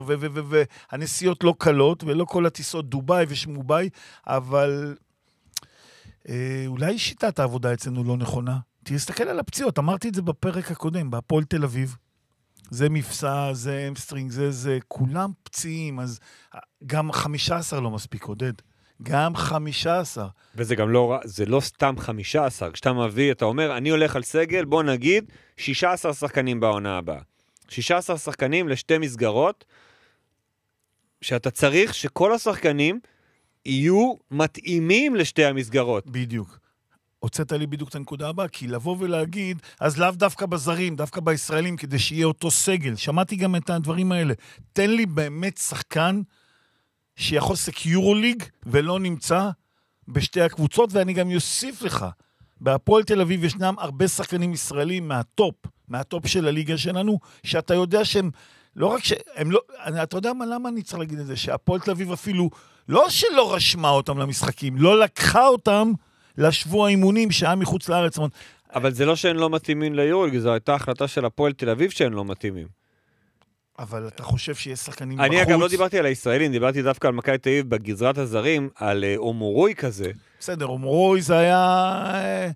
והנסיעות לא קלות, ולא כל הטיסות דובאי ושמובאי, אבל אולי שיטת העבודה אצלנו לא נכונה. תסתכל על הפציעות, אמרתי את זה בפרק הקודם, בהפועל תל אביב. זה מפסע, זה אמסטרינג, זה כולם פציעים, אז גם 15 לא מספיק, עודד. גם 15. וזה גם לא, זה לא סתם 15. כשאתה מביא, אתה אומר, אני הולך על סגל, בוא נגיד, 16 שחקנים בעונה הבאה. 16 שחקנים לשתי מסגרות, שאתה צריך שכל השחקנים יהיו מתאימים לשתי המסגרות. בדיוק. הוצאת לי בדיוק את הנקודה הבאה, כי לבוא ולהגיד, אז לאו דווקא בזרים, דווקא בישראלים, כדי שיהיה אותו סגל. שמעתי גם את הדברים האלה. תן לי באמת שחקן שיכול סקיורוליג ולא נמצא בשתי הקבוצות, ואני גם יוסיף לך, בהפועל תל אביב ישנם הרבה שחקנים ישראלים מהטופ של הליגה שלנו, שאתה יודע שהם, לא רק שהם לא, אתה יודע למה אני צריך להגיד את זה, שהפועל תל אביב אפילו, לא שלא רשמה אותם למשחקים, לא לקחה אותם לשבוע האימונים שהיה מחוץ לארץ. אבל זה לא שהם לא מתאימים ליורוליג, זו הייתה החלטה של הפועל תל אביב שהם לא מתאימים. אבל אתה חושב שיש שחקנים בחוץ? אני אגב לא דיברתי על הישראלים, דיברתי דווקא על מכבי תל אביב בגזרת הזרים, על אומורוי כזה. בסדר, אומורוי זה היה...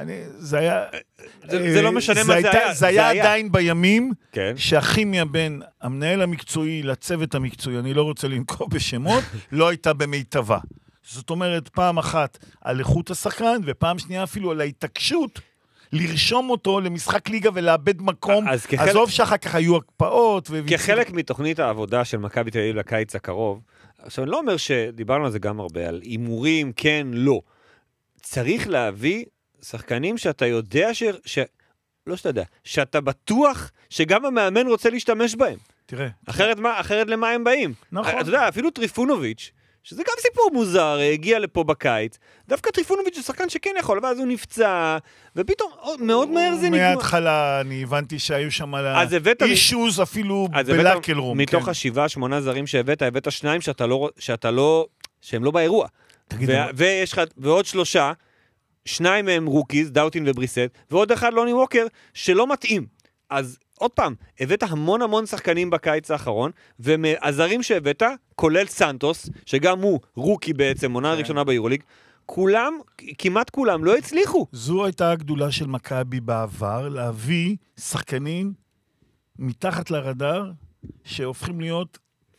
זה לא משנה מה זה היה. זה היה עדיין בימים כן. שהכימיה בין המנהל המקצועי לצוות המקצועי, אני לא רוצה לנקוב בשמות, לא הייתה במיטבה. זאת אומרת, פעם אחת על איכות השחקן, ופעם שנייה אפילו על ההתעקשות, לרשום אותו למשחק ליגה ולאבד מקום, עזוב שאחר כך היו הקפאות. כחלק מתוכנית העבודה של מכבי תל אביב לקיץ הקרוב, עכשיו אני לא אומר שדיברנו על זה גם הרבה, על אימורים, כן, לא. צריך להביא שחקנים שאתה יודע לא שאתה יודע, שאתה בטוח שגם המאמן רוצה להשתמש בהם. תראה. אחרת למה הם באים? נכון. אתה יודע, אפילו טריפונוביץ', שזה גם סיפור מוזר, הגיע לפה בקיץ, דווקא טריפונוביץ' הוא שחקן שכן יכול, ואז הוא נפצע, ופתאום מאוד מהר זה נגמר. מההתחלה אני הבנתי שהיו שם אישוז אפילו בלקל רום. מתוך 7-8 זרים הבאת שניים שהם לא באירוע. ויש לך, ועוד 3, 2 מהם רוקיז, דאוטין ובריסט, ועוד אחד לוני ווקר, שלא מתאים. אז עוד פעם, הבאת המון שחקנים בקיץ האחרון, והזרים שהבאת, כולל סנטוס, שגם הוא רוקי בעצם, עונה ראשונה ביורוליג, כמעט כולם לא הצליחו. זו הייתה הגדולה של מכבי בעבר, להביא שחקנים מתחת לרדאר, שהופכים להיות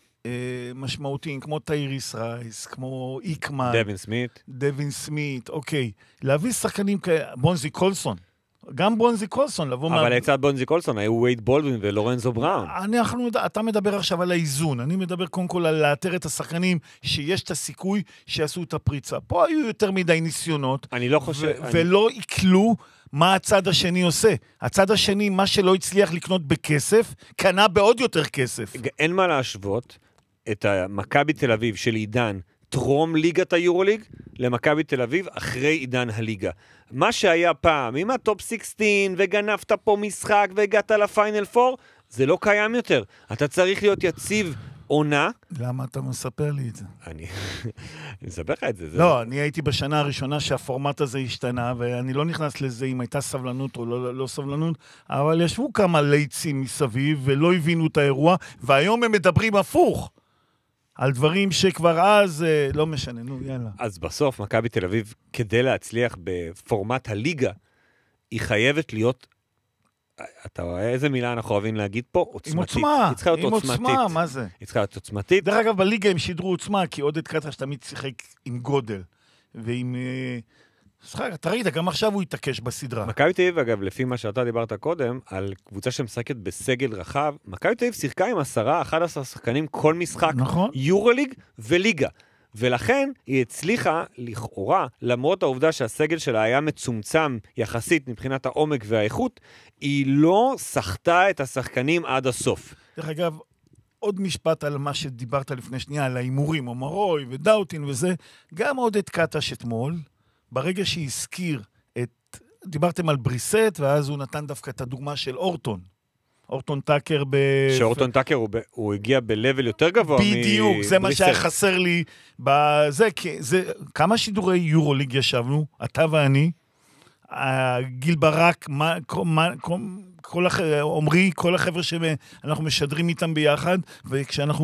משמעותיים, כמו טייריס רייס, כמו איקמן. דווין סמית, אוקיי. להביא שחקנים בונזי קולסון. גם בונזי קולסון, אבל לצד בונזי קולסון היו וייד בולדווין ולורנזו בראון. אתה מדבר עכשיו על האיזון, אני מדבר קודם כל על לאתר את השחקנים שיש את הסיכוי שיעשו את הפריצה. פה היו יותר מדי ניסיונות, אני לא חושב, ולא יקלו מה הצד השני עושה. הצד השני, מה שלא הצליח לקנות בכסף, קנה בעוד יותר כסף. אין מה להשוות את מכבי תל אביב של עידן טרום ליגת היורוליג למכבי תל אביב אחרי עידן הליגה. מה שהיה פעם, עם הטופ 16 וגנפת פה משחק והגעת לפיינל 4, זה לא קיים יותר. אתה צריך להיות יציב עונה. למה אתה מספר לי את זה? אני מספר לך את זה. לא, אני הייתי בשנה הראשונה שהפורמט הזה השתנה, ואני לא נכנס לזה אם הייתה סבלנות או לא סבלנות, אבל ישבו כמה ליצים מסביב ולא הבינו את האירוע, והיום הם מדברים הפוך. על דברים שכבר אז לא משנה, נו, יאללה. אז בסוף, מכבי תל אביב, כדי להצליח בפורמט הליגה, היא חייבת להיות, אתה רואה איזה מילה אנחנו אוהבים להגיד פה? עוצמתית. עם עוצמה, היא צריכה להיות עוצמתית. מה זה? היא צריכה להיות עוצמתית. דרך אגב, בליגה הם שידרו עוצמה, כי עודד קטר שתמיד שיחק עם גודל, ועם... אתה ראית, גם עכשיו הוא יתעקש בסדרה. מכבי תל אביב, אגב, לפי מה שאתה דיברת קודם, על קבוצה שמשחקת בסגל רחב, מכבי תל אביב שיחקה עם 10-11 שחקנים כל משחק, נכון. יורוליג וליגה. ולכן היא הצליחה לכאורה, למרות העובדה שהסגל שלה היה מצומצם יחסית מבחינת העומק והאיכות, היא לא שחתה את השחקנים עד הסוף. דרך אגב, עוד משפט על מה שדיברת לפני שנייה, על האימורים, אומרוי ודאוטין וזה, גם עודד קטש אתמול, ברגע שהזכיר דיברתם על בריסט, ואז הוא נתן דווקא את הדוגמה של אורטון. אורטון טאקר שאורטון טאקר הוא הגיע בלבל יותר גבוה בדיוק, זה מה שהיה חסר לי כמה שידורי יורוליג ישבנו, אתה ואני, גיל ברק, עומרי, כל החבר'ה שאנחנו משדרים איתם ביחד, וכשאנחנו